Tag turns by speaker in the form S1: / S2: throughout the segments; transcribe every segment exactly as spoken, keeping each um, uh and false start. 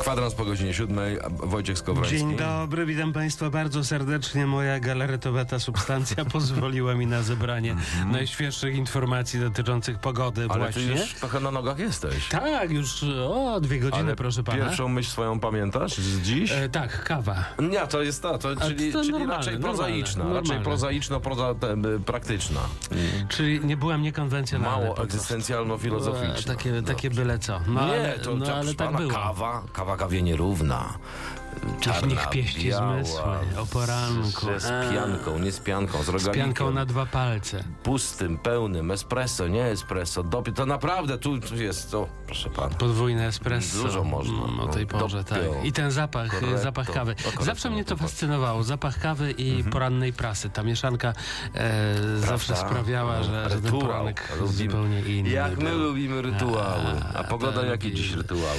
S1: Kwadrans po godzinie siódmej. Wojciech Skowroński.
S2: Dzień dobry, witam Państwa bardzo serdecznie. Moja galaretowa substancja pozwoliła mi na zebranie mm-hmm. najświeższych informacji dotyczących pogody.
S1: Ale
S2: właśnie.
S1: ty już trochę na nogach jesteś.
S2: Tak, już o dwie godziny,
S1: Ale
S2: proszę pana.
S1: Pierwszą myśl swoją pamiętasz z dziś?
S2: E, tak, kawa.
S1: Nie, to jest ta, to, czyli,
S2: to
S1: czyli
S2: normalne,
S1: raczej
S2: normalne,
S1: prozaiczna,
S2: normalne.
S1: raczej prozaiczno, proza, te, praktyczna.
S2: Czyli nie byłam niekonwencjonalna.
S1: Mało egzystencjalno-filozoficzna.
S2: Takie, takie byle co. No,
S1: nie,
S2: ale,
S1: to
S2: no,
S1: tak,
S2: ale tak
S1: pana,
S2: było.
S1: kawa, kawa kawie nierówna. Czarna,
S2: Niech pieści
S1: biała,
S2: zmysły o poranku.
S1: Z, z pianką, nie z pianką, z rogalikiem.
S2: Z pianką na dwa palce.
S1: Pustym, pełnym, espresso, nie espresso. Dopiero, to naprawdę tu, tu jest to, proszę pana.
S2: Podwójne espresso.
S1: Dużo można.
S2: Mm, o tej
S1: no,
S2: porze, tak.
S1: dopiero.
S2: I ten zapach,
S1: Corretto.
S2: zapach kawy.
S1: No,
S2: Zawsze mnie to
S1: corretto.
S2: fascynowało. Zapach kawy i
S1: Mhm.
S2: porannej prasy. Ta mieszanka e, zawsze sprawiała, że, że ten
S1: Rytuał.
S2: poranek
S1: Lubimy.
S2: zupełnie inny.
S1: Jak my
S2: był.
S1: lubimy rytuały. A,
S2: A,
S1: pogoda,
S2: tak,
S1: jakie dziś
S2: lubimy.
S1: rytuały?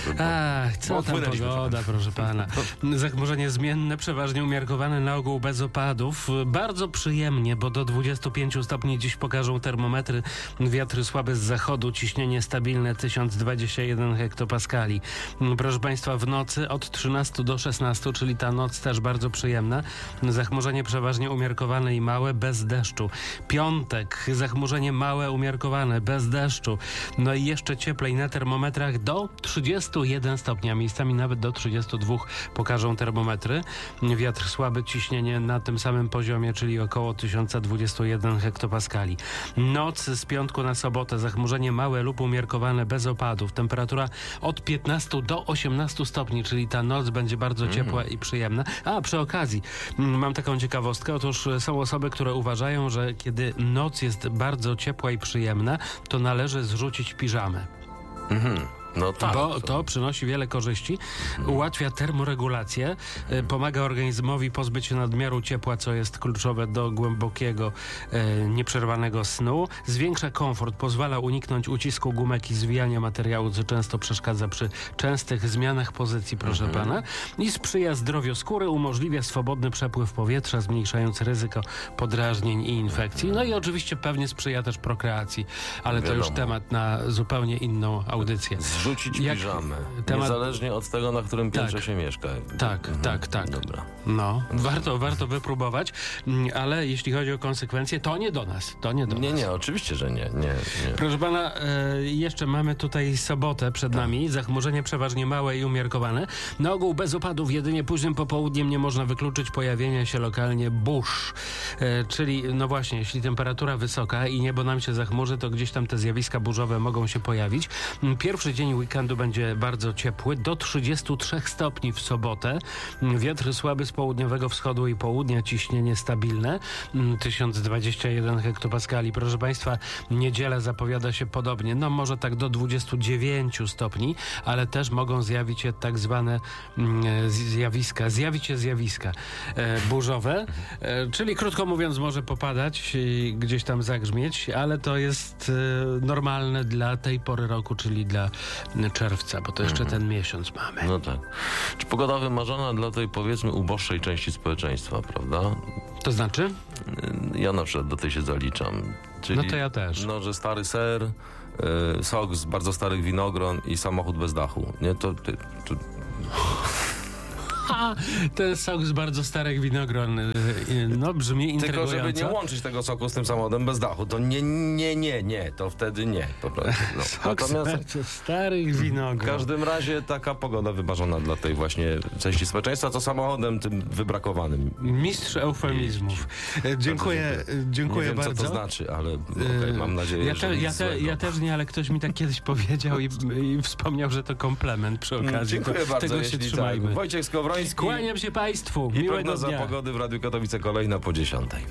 S2: Ach, co
S1: Bo
S2: tam
S1: odpłynęliśmy
S2: pogoda, proszę pana. Zachmurzenie zmienne, przeważnie umiarkowane, na ogół bez opadów. Bardzo przyjemnie, bo do dwudziestu pięciu stopni dziś pokażą termometry. Wiatry słabe z zachodu, ciśnienie stabilne tysiąc dwadzieścia jeden hektopaskali. Proszę państwa, w nocy od trzynastu do szesnastu, czyli ta noc też bardzo przyjemna. Zachmurzenie przeważnie umiarkowane i małe, bez deszczu. Piątek, zachmurzenie małe, umiarkowane, bez deszczu. No i jeszcze cieplej na termometrach do trzydziestu jeden stopni, a miejscami nawet do trzydziestu dwóch pokażą termometry. Wiatr słaby, ciśnienie na tym samym poziomie, czyli około tysiąc dwadzieścia jeden hektopaskali. Noc z piątku na sobotę, zachmurzenie małe lub umiarkowane, bez opadów. Temperatura od piętnastu do osiemnastu stopni, czyli ta noc będzie bardzo ciepła mm. i przyjemna. A przy okazji, mam taką ciekawostkę. Otóż są osoby, które uważają, że kiedy noc jest bardzo ciepła i przyjemna, to należy zrzucić piżamę.
S1: Mhm. No tak.
S2: Bo to przynosi wiele korzyści, ułatwia termoregulację, y, pomaga organizmowi pozbyć się nadmiaru ciepła, co jest kluczowe do głębokiego, y, nieprzerwanego snu, zwiększa komfort, pozwala uniknąć ucisku gumek i zwijania materiału, co często przeszkadza przy częstych zmianach pozycji, proszę mhm. pana, i sprzyja zdrowiu skóry, umożliwia swobodny przepływ powietrza, zmniejszając ryzyko podrażnień i infekcji. No i oczywiście pewnie sprzyja też prokreacji, ale
S1: Wiadomo.
S2: to już temat na zupełnie inną audycję.
S1: Rzucić
S2: Jak
S1: piżamę.
S2: temat-
S1: Niezależnie od tego, na którym piętrze
S2: Tak.
S1: się mieszka.
S2: Tak,
S1: Mhm.
S2: tak, tak.
S1: Dobra.
S2: No, warto, warto wypróbować, mm, ale jeśli chodzi o konsekwencje, to nie do nas, to nie do
S1: Nie,
S2: nas.
S1: nie, oczywiście, że nie. nie, nie.
S2: Proszę pana, e, jeszcze mamy tutaj sobotę przed
S1: Tak.
S2: nami, zachmurzenie przeważnie małe i umiarkowane. Na ogół bez opadów, jedynie późnym popołudniem nie można wykluczyć pojawienia się lokalnie burz. E, czyli, no właśnie, jeśli temperatura wysoka i niebo nam się zachmurzy, to gdzieś tam te zjawiska burzowe mogą się pojawić. Pierwszy dzień weekendu będzie bardzo ciepły, do trzydziestu trzech stopni w sobotę. Wiatr słaby z południowego wschodu i południa, ciśnienie stabilne, tysiąc dwadzieścia jeden hektopaskali. Proszę państwa, niedziela zapowiada się podobnie, no może tak do dwudziestu dziewięciu stopni, ale też mogą zjawić się tak zwane mm, zjawiska, zjawić się zjawiska e, burzowe, e, czyli krótko mówiąc może popadać i gdzieś tam zagrzmieć, ale to jest e, normalne dla tej pory roku, czyli dla czerwca, bo to jeszcze
S1: Mhm.
S2: ten miesiąc mamy.
S1: No tak. Czy pogoda wymarzona dla tej, powiedzmy, uboższej części społeczeństwa, prawda?
S2: To znaczy?
S1: Ja na przykład do tej się zaliczam. Czyli,
S2: No to ja też.
S1: No, że stary ser, y, sok z bardzo starych winogron i samochód bez dachu. Nie, to... to, to
S2: Ha, ten sok z bardzo starych winogron, y, y, no brzmi
S1: Tylko
S2: intrygująco.
S1: żeby nie łączyć tego soku z tym samochodem bez dachu, to nie, nie, nie, nie, to wtedy nie, po prostu. No.
S2: Sok z bardzo starych winogron.
S1: W każdym razie taka pogoda wymarzona dla tej właśnie części społeczeństwa, co samochodem tym wybrakowanym.
S2: Mistrz eufemizmów. E, Dziękuję,
S1: Bardzo
S2: e, dziękuję
S1: nie wiem,
S2: bardzo.
S1: co to znaczy, ale okay, mam nadzieję,
S2: ja
S1: że
S2: te,
S1: nic
S2: ja, te,
S1: złego.
S2: ja też nie, ale ktoś mi tak kiedyś powiedział i, i wspomniał, że to komplement przy okazji.
S1: Dziękuję
S2: to,
S1: bardzo,
S2: tego się
S1: jeśli
S2: trzymajmy.
S1: tak. Wojciech Skowroński
S2: Kłaniam się Państwu.
S1: i
S2: Miłego
S1: prognoza
S2: dnia.
S1: pogody w Radiu Katowice kolejna po dziesiątej.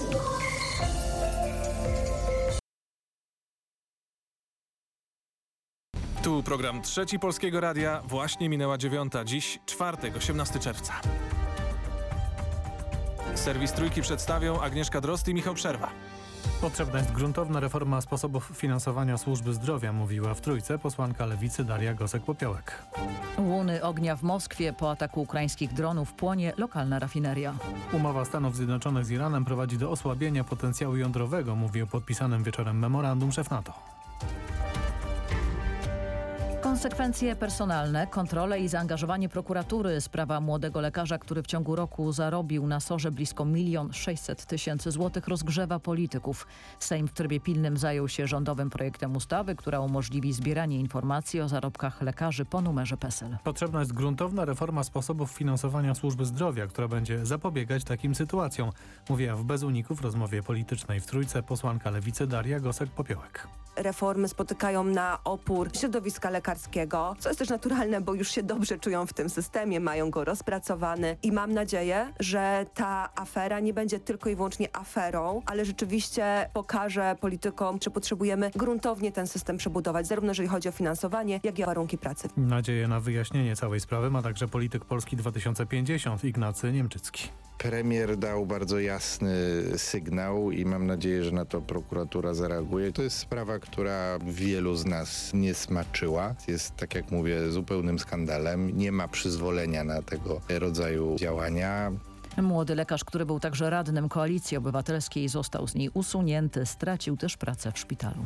S3: Tu program Trzeci Polskiego Radia. Właśnie minęła dziewiąta. Dziś czwartek, osiemnastego czerwca. Serwis Trójki przedstawią Agnieszka Drozd i Michał Przerwa.
S4: Potrzebna jest gruntowna reforma sposobów finansowania służby zdrowia, mówiła w Trójce posłanka Lewicy Daria Gosek-Popiołek.
S5: Łuny ognia w Moskwie. Po ataku ukraińskich dronów płonie lokalna rafineria.
S4: Umowa Stanów Zjednoczonych z Iranem prowadzi do osłabienia potencjału jądrowego, mówi o podpisanym wieczorem memorandum szef NATO.
S5: Konsekwencje personalne, kontrole i zaangażowanie prokuratury. Sprawa młodego lekarza, który w ciągu roku zarobił na sorze blisko milion sześćset tysięcy złotych, rozgrzewa polityków. Sejm w trybie pilnym zajął się rządowym projektem ustawy, która umożliwi zbieranie informacji o zarobkach lekarzy po numerze PESEL.
S4: Potrzebna jest gruntowna reforma sposobów finansowania służby zdrowia, która będzie zapobiegać takim sytuacjom. Mówiła w Bez Uników w rozmowie politycznej w Trójce posłanka Lewicy Daria Gosek-Popiołek.
S6: Reformy spotykają na opór środowiska lekarskiego, co jest też naturalne, bo już się dobrze czują w tym systemie, mają go rozpracowany i mam nadzieję, że ta afera nie będzie tylko i wyłącznie aferą, ale rzeczywiście pokaże politykom, że potrzebujemy gruntownie ten system przebudować, zarówno jeżeli chodzi o finansowanie, jak i o warunki pracy.
S4: Nadzieję na wyjaśnienie całej sprawy ma także polityk Polski dwa tysiące pięćdziesiąt Ignacy Niemczycki.
S7: Premier dał bardzo jasny sygnał i mam nadzieję, że na to prokuratura zareaguje. To jest sprawa, która wielu z nas nie smaczyła. Jest, tak jak mówię, zupełnym skandalem. Nie ma przyzwolenia na tego rodzaju działania.
S5: Młody lekarz, który był także radnym Koalicji Obywatelskiej, został z niej usunięty. Stracił też pracę w szpitalu.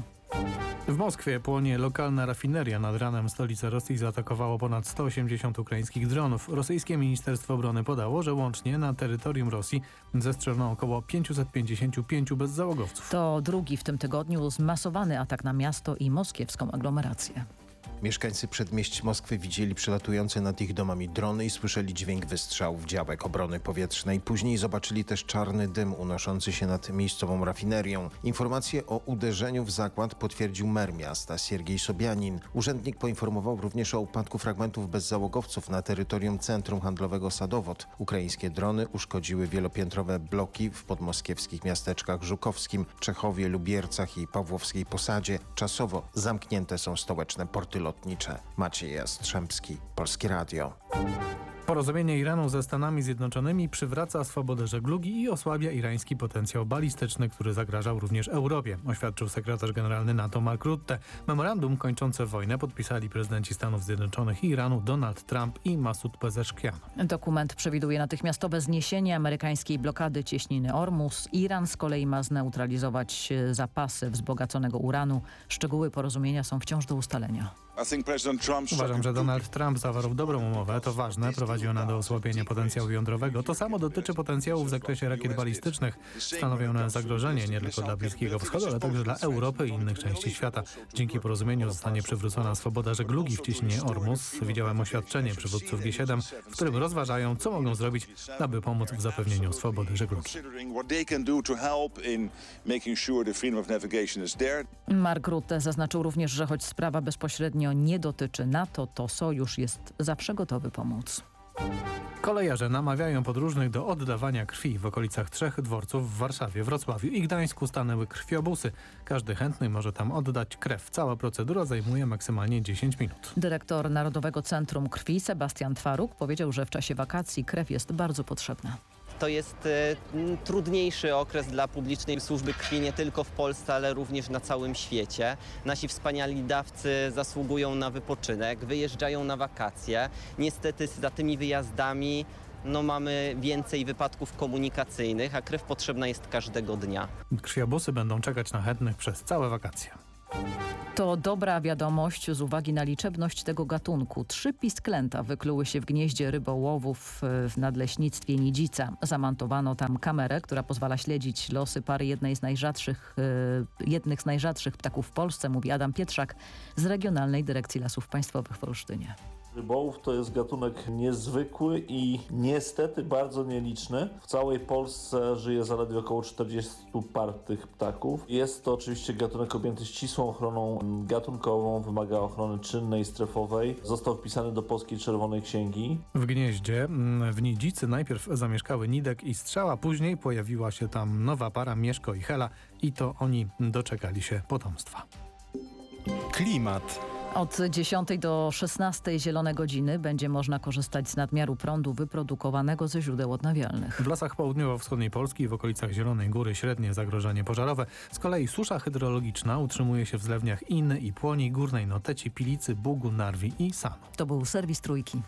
S4: W Moskwie płonie lokalna rafineria. Nad ranem stolicę Rosji zaatakowało ponad sto osiemdziesiąt ukraińskich dronów. Rosyjskie Ministerstwo Obrony podało, że łącznie na terytorium Rosji zestrzelono około pięćset pięćdziesiąt pięć bezzałogowców.
S5: To drugi w tym tygodniu zmasowany atak na miasto i moskiewską aglomerację.
S8: Mieszkańcy przedmieść Moskwy widzieli przelatujące nad ich domami drony i słyszeli dźwięk wystrzałów działek obrony powietrznej. Później zobaczyli też czarny dym unoszący się nad miejscową rafinerią. Informację o uderzeniu w zakład potwierdził mer miasta Siergiej Sobianin. Urzędnik poinformował również o upadku fragmentów bezzałogowców na terytorium centrum handlowego Sadowod. Ukraińskie drony uszkodziły wielopiętrowe bloki w podmoskiewskich miasteczkach Żukowskim, Czechowie, Lubiercach i Pawłowskiej Posadzie. Czasowo zamknięte są stołeczne porty lotnicze. Maciej Jastrzębski, Polskie Radio.
S4: Porozumienie Iranu ze Stanami Zjednoczonymi przywraca swobodę żeglugi i osłabia irański potencjał balistyczny, który zagrażał również Europie, oświadczył sekretarz generalny NATO Mark Rutte. Memorandum kończące wojnę podpisali prezydenci Stanów Zjednoczonych i Iranu Donald Trump i Masud Pezeszkian.
S5: Dokument przewiduje natychmiastowe zniesienie amerykańskiej blokady cieśniny Ormus. Iran z kolei ma zneutralizować zapasy wzbogaconego uranu. Szczegóły porozumienia są wciąż do ustalenia.
S4: Uważam, że Donald Trump zawarł dobrą umowę. To ważne. Prowadzi ona do osłabienia potencjału jądrowego. To samo dotyczy potencjału w zakresie rakiet balistycznych. Stanowią one zagrożenie nie tylko dla Bliskiego Wschodu, ale także dla Europy i innych części świata. Dzięki porozumieniu zostanie przywrócona swoboda żeglugi w cieśninie Ormus. Widziałem oświadczenie przywódców G siedem, w którym rozważają, co mogą zrobić, aby pomóc w zapewnieniu swobody żeglugi.
S5: Mark Rutte zaznaczył również, że choć sprawa bezpośrednio nie dotyczy NATO, to sojusz jest zawsze gotowy pomóc.
S4: Kolejarze namawiają podróżnych do oddawania krwi. W okolicach trzech dworców w Warszawie, Wrocławiu i Gdańsku stanęły krwiobusy. Każdy chętny może tam oddać krew. Cała procedura zajmuje maksymalnie dziesięć minut.
S5: Dyrektor Narodowego Centrum Krwi Sebastian Twaruk powiedział, że w czasie wakacji krew jest bardzo potrzebna.
S9: To jest e, trudniejszy okres dla publicznej służby krwi nie tylko w Polsce, ale również na całym świecie. Nasi wspaniali dawcy zasługują na wypoczynek, wyjeżdżają na wakacje. Niestety za tymi wyjazdami no, mamy więcej wypadków komunikacyjnych, a krew potrzebna jest każdego dnia.
S4: Krwiobusy będą czekać na chętnych przez całe wakacje.
S5: To dobra wiadomość z uwagi na liczebność tego gatunku. Trzy pisklęta wykluły się w gnieździe rybołowów w nadleśnictwie Nidzica. Zamontowano tam kamerę, która pozwala śledzić losy pary jednej z najrzadszych, jednych z najrzadszych ptaków w Polsce, mówi Adam Pietrzak z Regionalnej Dyrekcji Lasów Państwowych w Olsztynie.
S10: Rybołów to jest gatunek niezwykły i niestety bardzo nieliczny. W całej Polsce żyje zaledwie około czterdziestu par tych ptaków. Jest to oczywiście gatunek objęty ścisłą ochroną gatunkową, wymaga ochrony czynnej, strefowej. Został wpisany do Polskiej Czerwonej Księgi.
S4: W gnieździe w Nidzicy najpierw zamieszkały Nidek i Strzała, później pojawiła się tam nowa para Mieszko i Hela i to oni doczekali się potomstwa.
S11: Klimat.
S5: Od dziesiątej do szesnastej zielone godziny będzie można korzystać z nadmiaru prądu wyprodukowanego ze źródeł odnawialnych.
S4: W lasach południowo-wschodniej Polski i w okolicach Zielonej Góry średnie zagrożenie pożarowe. Z kolei susza hydrologiczna utrzymuje się w zlewniach Inny i Płoni, Górnej Noteci, Pilicy, Bugu, Narwi i Sanu.
S5: To był serwis Trójki.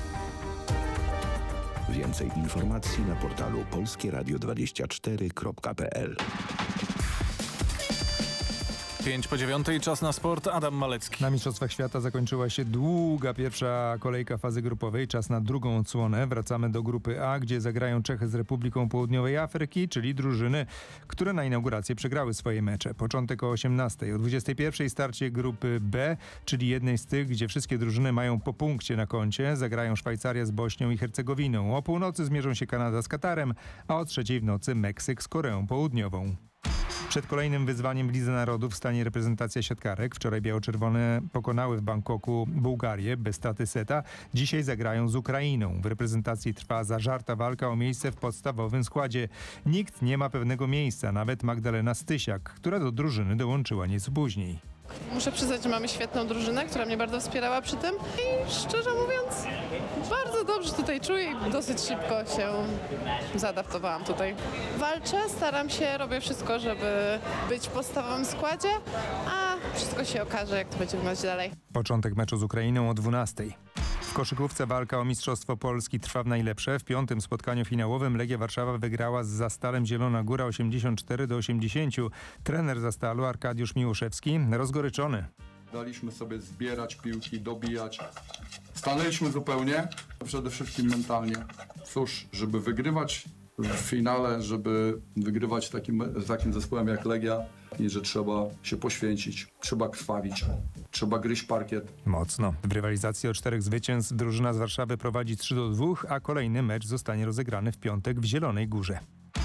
S11: Więcej informacji na portalu polskieradio dwadzieścia cztery kropka p l.
S3: pięć po dziewiątej, czas na sport. Adam Malecki.
S12: Na Mistrzostwach Świata zakończyła się długa pierwsza kolejka fazy grupowej. Czas na drugą odsłonę. Wracamy do grupy A, gdzie zagrają Czechy z Republiką Południowej Afryki, czyli drużyny, które na inaugurację przegrały swoje mecze. Początek o osiemnastej. O dwudziestej pierwszej starcie grupy B, czyli jednej z tych, gdzie wszystkie drużyny mają po punkcie na koncie. Zagrają Szwajcaria z Bośnią i Hercegowiną. O północy zmierzą się Kanada z Katarem, a o trzeciej w nocy Meksyk z Koreą Południową. Przed kolejnym wyzwaniem w Lidze Narodów stanie reprezentacja siatkarek. Wczoraj biało-czerwone pokonały w Bangkoku Bułgarię bez straty seta. Dzisiaj zagrają z Ukrainą. W reprezentacji trwa zażarta walka o miejsce w podstawowym składzie. Nikt nie ma pewnego miejsca, nawet Magdalena Stysiak, która do drużyny dołączyła nieco później.
S13: Muszę przyznać, że mamy świetną drużynę, która mnie bardzo wspierała przy tym i szczerze mówiąc bardzo dobrze tutaj czuję i dosyć szybko się zaadaptowałam tutaj. Walczę, staram się, robię wszystko, żeby być w podstawowym składzie, a wszystko się okaże, jak to będzie wyglądać dalej.
S12: Początek meczu z Ukrainą o dwunastej. W koszykówce walka o Mistrzostwo Polski trwa w najlepsze. W piątym spotkaniu finałowym Legia Warszawa wygrała z Zastalem Zielona Góra osiemdziesiąt cztery do osiemdziesięciu. Trener Zastalu Arkadiusz Miłuszewski rozgoryczony.
S14: Daliśmy sobie zbierać piłki, dobijać. Stanęliśmy zupełnie, przede wszystkim mentalnie. Cóż, żeby wygrywać w finale, żeby wygrywać takim, z takim zespołem jak Legia, i że trzeba się poświęcić, trzeba krwawić, trzeba gryźć parkiet.
S12: Mocno. W rywalizacji o czterech zwycięstw drużyna z Warszawy prowadzi trzy do dwóch, a kolejny mecz zostanie rozegrany w piątek w Zielonej Górze.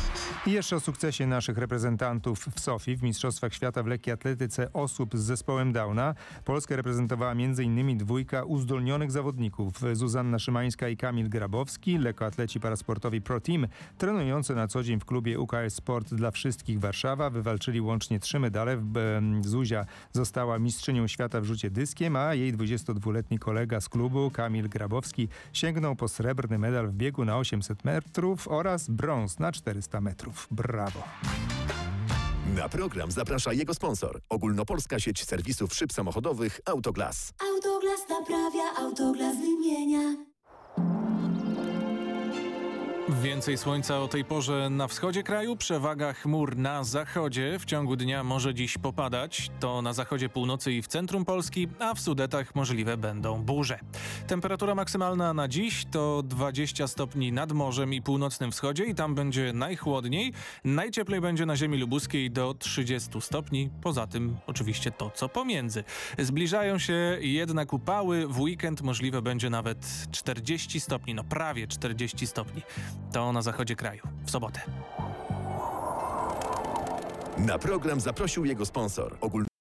S12: I jeszcze o sukcesie naszych reprezentantów w Sofii w Mistrzostwach Świata w lekkiej atletyce osób z zespołem Downa. Polskę reprezentowała m.in. dwójka uzdolnionych zawodników Zuzanna Szymańska i Kamil Grabowski, lekkoatleci parasportowi Pro Team, trenujący na co dzień w klubie U K S Sport dla Wszystkich Warszawa. Wywalczyli łącznie trzy medale. Zuzia została mistrzynią świata w rzucie dyskiem, a jej dwudziestodwuletni kolega z klubu Kamil Grabowski sięgnął po srebrny medal w biegu na osiemset metrów oraz brąz na czterysta metrów. Brawo.
S11: Na program zaprasza jego sponsor. Ogólnopolska sieć serwisów szyb samochodowych Autoglas.
S15: Autoglas naprawia, Autoglas wymienia.
S3: Więcej słońca o tej porze na wschodzie kraju, przewaga chmur na zachodzie. W ciągu dnia może dziś popadać. To na zachodzie północy i w centrum Polski, a w Sudetach możliwe będą burze. Temperatura maksymalna na dziś to dwadzieścia stopni nad morzem i północnym wschodzie i tam będzie najchłodniej. Najcieplej będzie na ziemi lubuskiej do trzydziestu stopni. Poza tym oczywiście to, co pomiędzy. Zbliżają się jednak upały. W weekend możliwe będzie nawet czterdzieści stopni, no prawie czterdzieści stopni. To na zachodzie kraju. W sobotę.
S11: Na program zaprosił jego sponsor. Ogólnopolska